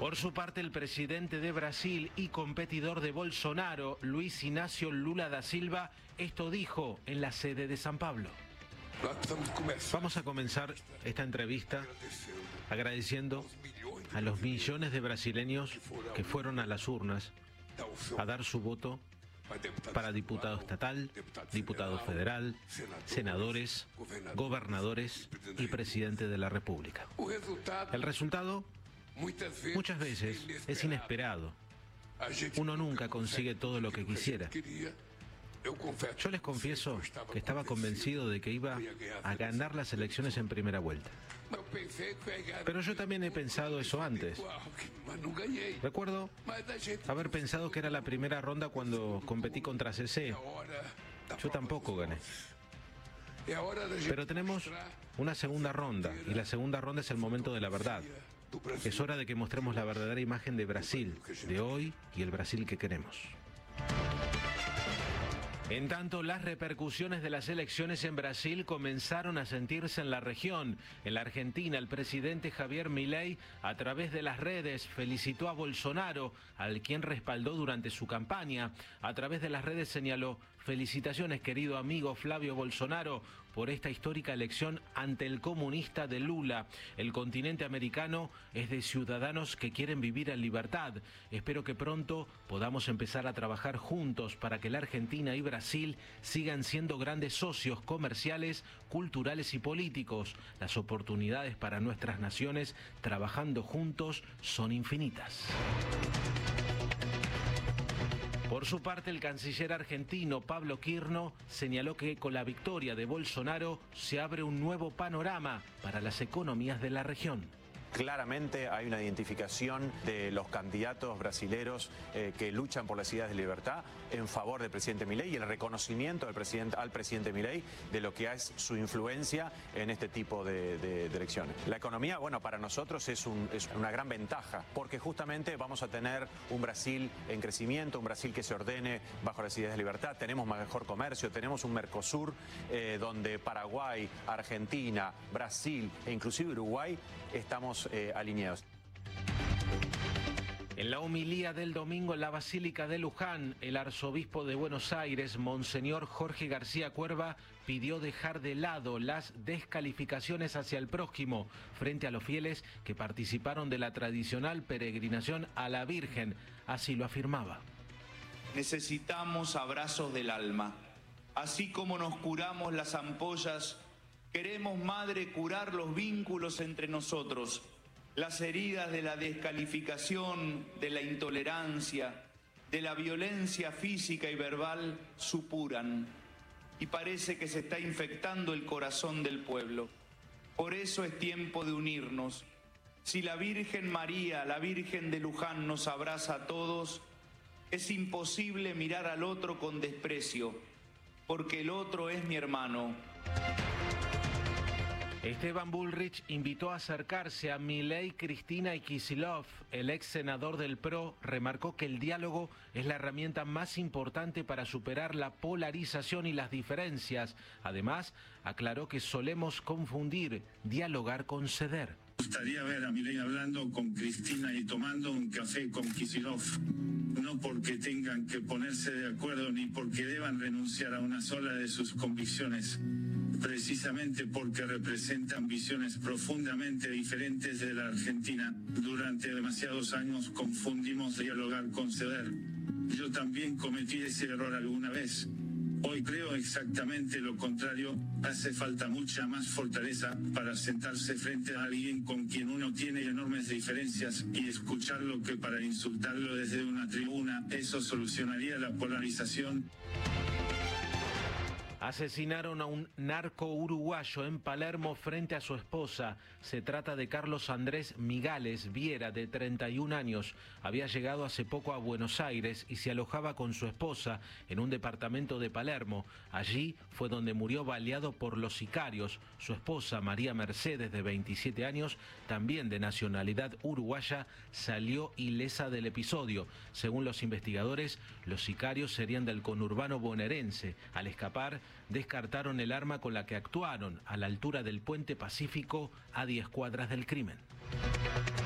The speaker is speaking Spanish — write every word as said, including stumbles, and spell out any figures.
Por su parte, el presidente de Brasil y competidor de Bolsonaro, Luis Inácio Lula da Silva, esto dijo en la sede de San Pablo. Vamos a comenzar esta entrevista agradeciendo a los millones de brasileños que fueron a las urnas a dar su voto para diputado estatal, diputado federal, senadores, gobernadores y presidente de la República. El resultado muchas veces es inesperado. Uno nunca consigue todo lo que quisiera. Yo les confieso que estaba convencido de que iba a ganar las elecciones en primera vuelta. Pero yo también he pensado eso antes. Recuerdo haber pensado que era la primera ronda cuando competí contra C C. Yo tampoco gané. Pero tenemos una segunda ronda, y la segunda ronda es el momento de la verdad. Es hora de que mostremos la verdadera imagen de Brasil, de hoy y el Brasil que queremos. En tanto, las repercusiones de las elecciones en Brasil comenzaron a sentirse en la región. En la Argentina, el presidente Javier Milei, a través de las redes, felicitó a Bolsonaro, al quien respaldó durante su campaña. A través de las redes señaló: felicitaciones, querido amigo Flavio Bolsonaro, por esta histórica elección ante el comunista de Lula. El continente americano es de ciudadanos que quieren vivir en libertad. Espero que pronto podamos empezar a trabajar juntos para que la Argentina y Brasil Brasil sigan siendo grandes socios comerciales, culturales y políticos. Las oportunidades para nuestras naciones trabajando juntos son infinitas. Por su parte, el canciller argentino Pablo Quirno señaló que con la victoria de Bolsonaro se abre un nuevo panorama para las economías de la región. Claramente hay una identificación de los candidatos brasileros eh, que luchan por las ideas de libertad en favor del presidente Milei y el reconocimiento del presidente, al presidente Milei de lo que es su influencia en este tipo de, de, de elecciones. La economía, bueno, para nosotros es, un, es una gran ventaja porque justamente vamos a tener un Brasil en crecimiento, un Brasil que se ordene bajo las ideas de libertad, tenemos mejor comercio, tenemos un Mercosur eh, donde Paraguay, Argentina, Brasil e inclusive Uruguay estamos Eh, alineados. En la homilía del domingo en la Basílica de Luján, el arzobispo de Buenos Aires, Monseñor Jorge García Cuerva, pidió dejar de lado las descalificaciones hacia el prójimo frente a los fieles que participaron de la tradicional peregrinación a la Virgen. Así lo afirmaba. Necesitamos abrazos del alma. Así como nos curamos las ampollas, queremos, Madre, curar los vínculos entre nosotros, las heridas de la descalificación, de la intolerancia, de la violencia física y verbal supuran, y parece que se está infectando el corazón del pueblo. Por eso es tiempo de unirnos. Si la Virgen María, la Virgen de Luján, nos abraza a todos, es imposible mirar al otro con desprecio, porque el otro es mi hermano. Esteban Bullrich invitó a acercarse a Milei, Cristina y Kicillof. El ex senador del P R O remarcó que el diálogo es la herramienta más importante para superar la polarización y las diferencias. Además, aclaró que solemos confundir dialogar con ceder. Me gustaría ver a Milei hablando con Cristina y tomando un café con Kicillof, no porque tengan que ponerse de acuerdo ni porque deban renunciar a una sola de sus convicciones, precisamente porque representan visiones profundamente diferentes de la Argentina. Durante demasiados años confundimos dialogar con ceder. Yo también cometí ese error alguna vez. Hoy creo exactamente lo contrario. Hace falta mucha más fortaleza para sentarse frente a alguien con quien uno tiene enormes diferencias y escucharlo que para insultarlo desde una tribuna. Eso solucionaría la polarización. Asesinaron a un narco uruguayo en Palermo frente a su esposa. Se trata de Carlos Andrés Migales Viera, de treinta y un años. Había llegado hace poco a Buenos Aires y se alojaba con su esposa en un departamento de Palermo. Allí fue donde murió baleado por los sicarios. Su esposa, María Mercedes, de veintisiete años, también de nacionalidad uruguaya, salió ilesa del episodio. Según los investigadores, los sicarios serían del conurbano bonaerense. Al escapar, descartaron el arma con la que actuaron a la altura del Puente Pacífico, a diez cuadras del crimen.